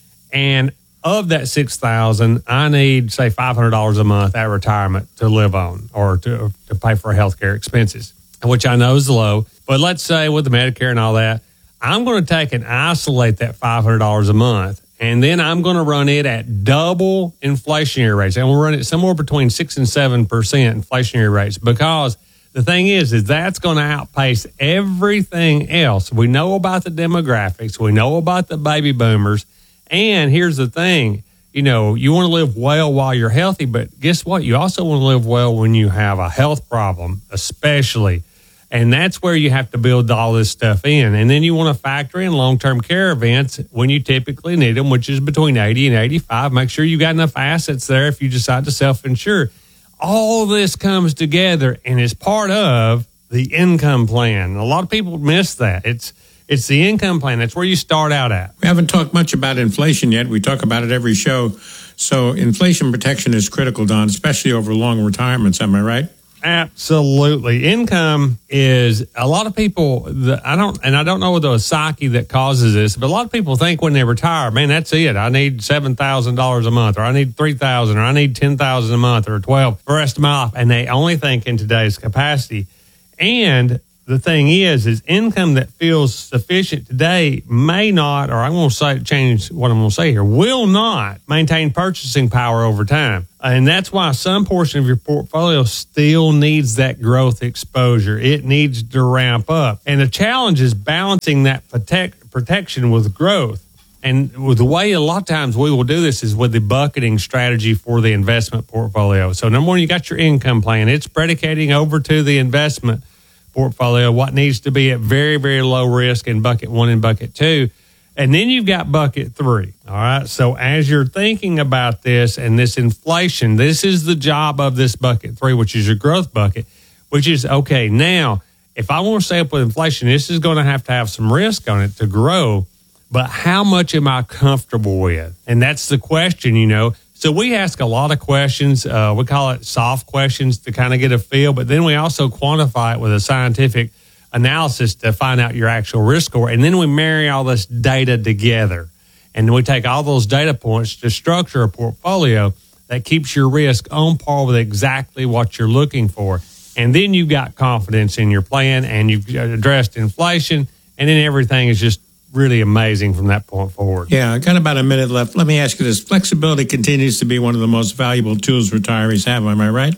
and of that six thousand dollars, I need, say, five hundred dollars a month at retirement to live on or to, to pay for health care expenses, which I know is low. But let's say with the Medicare and all that, I'm going to take and isolate that five hundred dollars a month, and then I'm going to run it at double inflationary rates. I'm going to run it somewhere between six and seven percent inflationary rates, because the thing is, is that's going to outpace everything else. We know about the demographics. We know about the baby boomers. And here's the thing, you know, you want to live well while you're healthy, but guess what? You also want to live well when you have a health problem, especially. And that's where you have to build all this stuff in. And then you want to factor in long-term care events when you typically need them, which is between eighty and eighty-five. Make sure you got enough assets there if you decide to self-insure. All this comes together and is part of the income plan. A lot of people miss that. It's It's the income plan. That's where you start out at. We haven't talked much about inflation yet. We talk about it every show. So inflation protection is critical, Don, especially over long retirements. Am I right? Absolutely. Income is a lot of people, the, I don't, and I don't know the psyche that causes this, but a lot of people think when they retire, man, that's it. I need seven thousand dollars a month, or I need three thousand dollars, or I need ten thousand dollars a month, or twelve for the rest of my life. And they only think in today's capacity. And the thing is, is income that feels sufficient today may not, or I'm going to say, change what I'm going to say here, will not maintain purchasing power over time. And that's why some portion of your portfolio still needs that growth exposure. It needs to ramp up. And the challenge is balancing that protect, protection with growth. And with the way a lot of times we will do this is with the bucketing strategy for the investment portfolio. So number one, you got your income plan. It's predicating over to the investment portfolio what needs to be at very, very low risk in bucket one and bucket two. And then you've got bucket three. All right. So as you're thinking about this and this inflation, this is the job of this bucket three, which is your growth bucket, which is, okay, now, if I want to stay up with inflation, this is going to have to have some risk on it to grow. But how much am I comfortable with? And that's the question, you know. So we ask a lot of questions. Uh, we call it soft questions to kind of get a feel. But then we also quantify it with a scientific analysis to find out your actual risk score. And then we marry all this data together. And we take all those data points to structure a portfolio that keeps your risk on par with exactly what you're looking for. And then you've got confidence in your plan and you've addressed inflation. And then everything is just really amazing from that point forward. Yeah, I got about a minute left. Let me ask you this. Flexibility continues to be one of the most valuable tools retirees have. Am I right?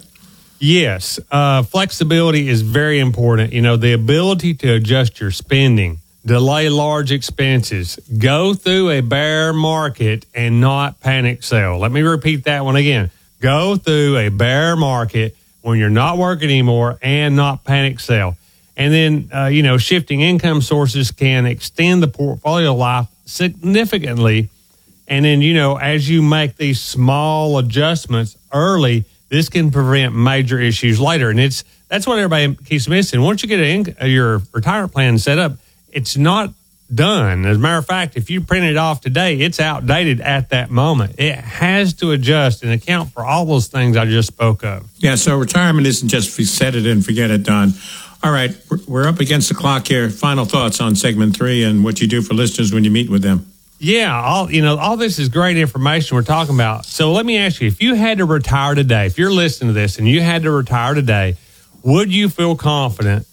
Yes. Uh, flexibility is very important. You know, the ability to adjust your spending, delay large expenses, go through a bear market and not panic sell. Let me repeat that one again. Go through a bear market when you're not working anymore and not panic sell. And then, uh, you know, shifting income sources can extend the portfolio life significantly. And then, you know, as you make these small adjustments early, this can prevent major issues later. And it's that's what everybody keeps missing. Once you get a, a, your retirement plan set up, it's not done. As a matter of fact, if you print it off today, it's outdated at that moment. It has to adjust and account for all those things I just spoke of. Yeah, so retirement isn't just set it and forget it, Don. All right, we're up against the clock here. Final thoughts on segment three and what you do for listeners when you meet with them. Yeah, all you know, all this is great information we're talking about. So let me ask you, if you had to retire today, if you're listening to this and you had to retire today, would you feel confident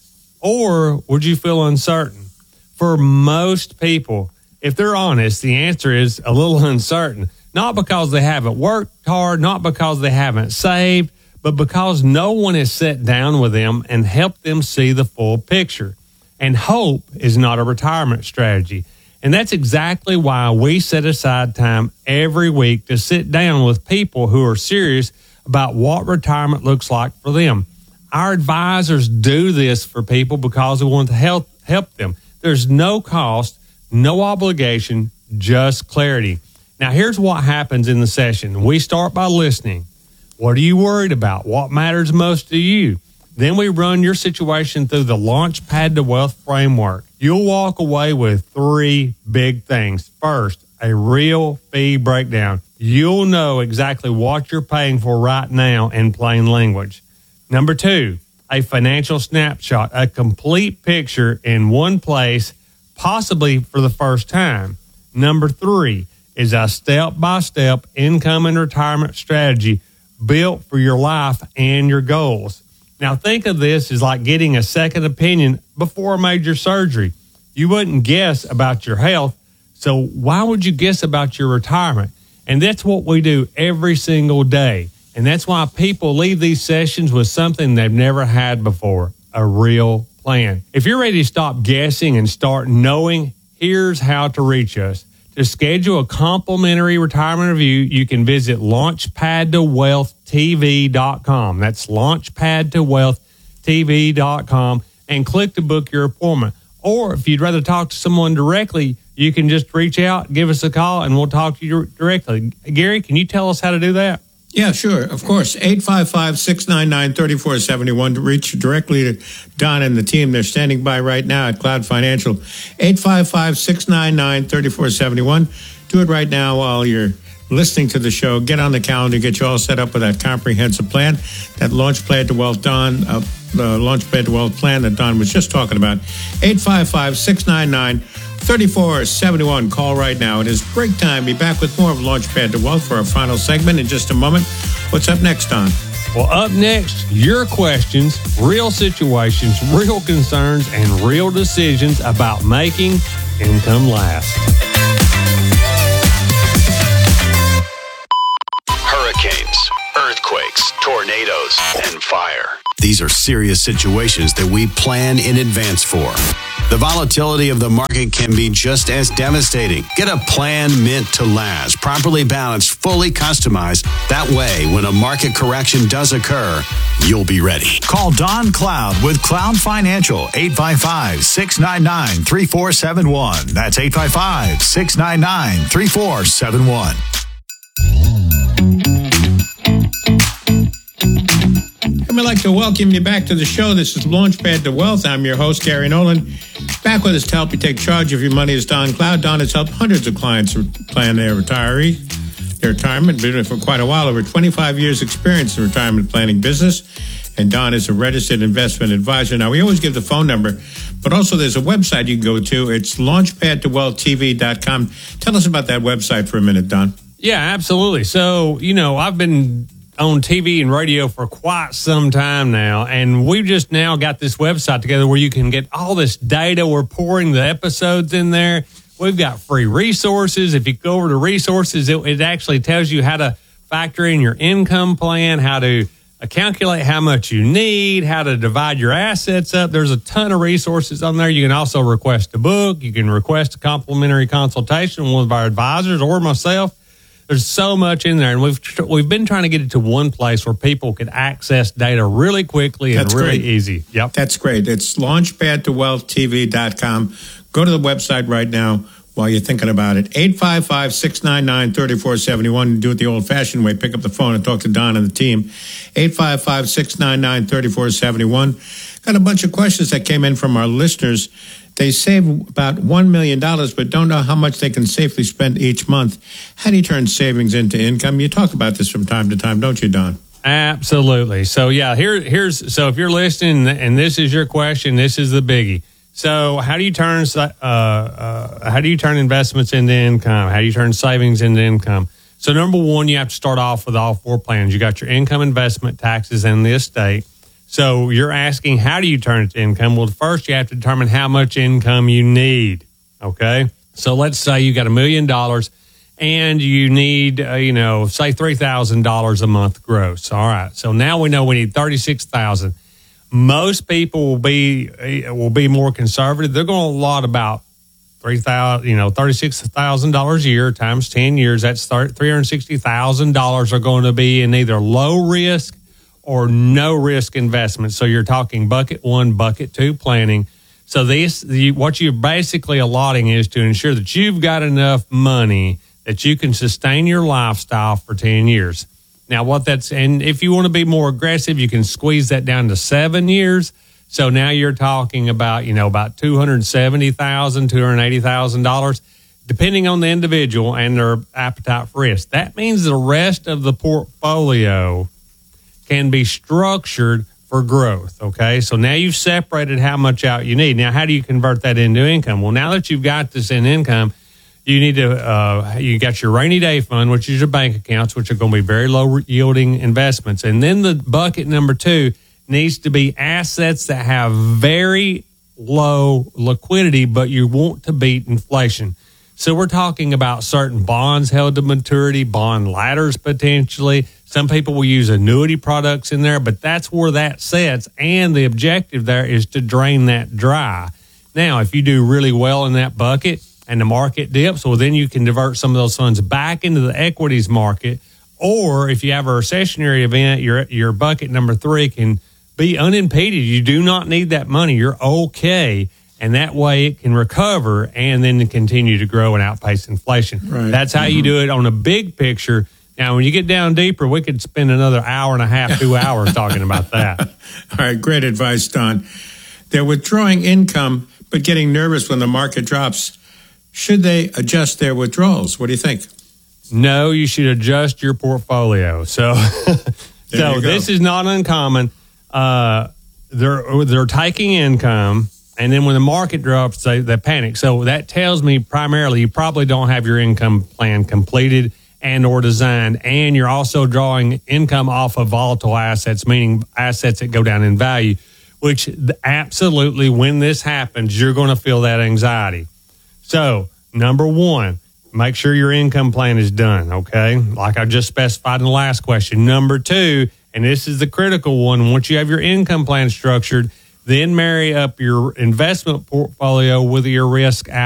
or would you feel uncertain? For most people, if they're honest, the answer is a little uncertain. Not because they haven't worked hard, not because they haven't saved, but because no one has sat down with them and helped them see the full picture. And hope is not a retirement strategy. And that's exactly why we set aside time every week to sit down with people who are serious about what retirement looks like for them. Our advisors do this for people because we want to help help them. There's no cost, no obligation, just clarity. Now, here's what happens in the session. We start by listening. What are you worried about? What matters most to you? Then we run your situation through the Launchpad to Wealth framework. You'll walk away with three big things. First, a real fee breakdown. You'll know exactly what you're paying for right now in plain language. Number two, a financial snapshot, a complete picture in one place, possibly for the first time. Number three is a step-by-step income and retirement strategy built for your life and your goals. Now, think of this as like getting a second opinion before a major surgery. You wouldn't guess about your health, so why would you guess about your retirement? And that's what we do every single day. And that's why people leave these sessions with something they've never had before, a real plan. If you're ready to stop guessing and start knowing, here's how to reach us. To schedule a complimentary retirement review, you can visit launchpad to wealth t v dot com. That's launchpad to wealth t v dot com and click to book your appointment. Or if you'd rather talk to someone directly, you can just reach out, give us a call, and we'll talk to you directly. Gary, can you tell us how to do that? Yeah, sure. Of course. eight five five, six nine nine, three four seven one to reach directly to Don and the team. They're standing by right now at Cloud Financial. eight five five, six nine nine, three four seven one. Do it right now while you're listening to the show, get on the calendar, get you all set up with that comprehensive plan, that Launch Pad to Wealth Don, uh, the Launch Pad to Wealth plan that Don was just talking about. eight five five, six nine nine, three four seven one. Call right now. It is break time. Be back with more of Launch Pad to Wealth for our final segment in just a moment. What's up next, Don? Well, up next, your questions, real situations, real concerns, and real decisions about making income last. Hurricanes, earthquakes, tornadoes, and fire. These are serious situations that we plan in advance for. The volatility of the market can be just as devastating. Get a plan meant to last, properly balanced, fully customized. That way, when a market correction does occur, you'll be ready. Call Don Cloud with Cloud Financial, eight five five, six nine nine, three four seven one. That's eight five five, six nine nine, three four seven one. I'd like to welcome you back to the show. This is Launchpad to Wealth. I'm your host, Gary Nolan. Back with us to help you take charge of your money is Don Cloud. Don has helped hundreds of clients plan their retiree, their retirement, been doing it for quite a while, over twenty-five years experience in retirement planning business. And Don is a registered investment advisor. Now, we always give the phone number, but also there's a website you can go to. It's launchpad to wealth t v dot com. Tell us about that website for a minute, Don. Yeah, absolutely. So, you know, I've been on T V and radio for quite some time now, and we've just now got this website together where you can get all this data. We're pouring the episodes in there. We've got free resources. If you go over to resources, it, it actually tells you how to factor in your income plan, how to uh, calculate how much you need, how to divide your assets up. There's a ton of resources on there. You can also request a book. You can request a complimentary consultation with one of our advisors or myself. There's so much in there, and we've we've been trying to get it to one place where people could access data really quickly and That's really great. easy. Yep. That's great. It's launchpad to wealth t v dot com. Go to the website right now while you're thinking about it. eight five five, six nine nine, three four seven one. Do it the old-fashioned way. Pick up the phone and talk to Don and the team. eight five five, six nine nine, three four seven one. Got a bunch of questions that came in from our listeners. They save about one million dollars, but don't know how much they can safely spend each month. How do you turn savings into income? You talk about this from time to time, don't you, Don? Absolutely. So, yeah, here, here's so if you're listening and this is your question, this is the biggie. So how do you turn uh, uh, how do you turn investments into income? How do you turn savings into income? So, number one, you have to start off with all four plans. You got your income, investment, taxes, and the estate. So you're asking, how do you turn it to income? Well, first you have to determine how much income you need, okay? So let's say you got a million dollars and you need, uh, you know, say three thousand dollars a month gross. All right, so now we know we need thirty-six thousand dollars. Most people will be will be more conservative. They're going to allot about three thousand, you know, thirty-six thousand dollars a year times ten years. That's three hundred sixty thousand dollars are going to be in either low risk or no risk investment. So you're talking bucket one, bucket two planning. So this, you, what you're basically allotting is to ensure that you've got enough money that you can sustain your lifestyle for ten years. Now, what that's, and if you want to be more aggressive, you can squeeze that down to seven years. So now you're talking about, you know, about two hundred seventy thousand dollars, two hundred eighty thousand dollars, depending on the individual and their appetite for risk. That means the rest of the portfolio can be structured for growth, okay? So now you've separated how much out you need. Now, how do you convert that into income? Well, now that you've got this in income, you need to, uh, you got your rainy day fund, which is your bank accounts, which are going to be very low yielding investments. And then the bucket number two needs to be assets that have very low liquidity, but you want to beat inflation. So we're talking about certain bonds held to maturity, bond ladders potentially. Some people will use annuity products in there, but that's where that sets. And the objective there is to drain that dry. Now, if you do really well in that bucket and the market dips, well, then you can divert some of those funds back into the equities market. Or if you have a recessionary event, your your bucket number three can be unimpeded. You do not need that money. You're okay. And that way it can recover and then continue to grow and outpace inflation. Right. That's how mm-hmm. you do it on a big picture. Now, when you get down deeper, we could spend another hour and a half, two hours talking about that. All right, great advice, Don. They're withdrawing income, but getting nervous when the market drops. Should they adjust their withdrawals? What do you think? no, you should adjust your portfolio. So, so you go. this is not uncommon. Uh, they're they're taking income, and then when the market drops, they, they panic. So that tells me primarily you probably don't have your income plan completed and or designed, and you're also drawing income off of volatile assets, meaning assets that go down in value, which absolutely, when this happens, you're going to feel that anxiety. So, number one, make sure your income plan is done, okay? Like I just specified in the last question. Number two, and this is the critical one, once you have your income plan structured, then marry up your investment portfolio with your risk